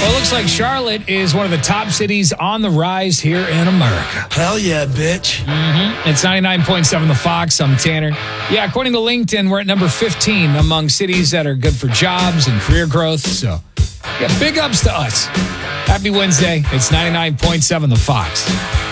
Well, it looks like Charlotte is one of the top cities on the rise here in America. Hell yeah, bitch. It's 99.7 The Fox. I'm Tanner. Yeah, according to LinkedIn, we're at number 15 among cities that are good for jobs and career growth. So, yeah, big ups to us. Happy Wednesday. It's 99.7 The Fox.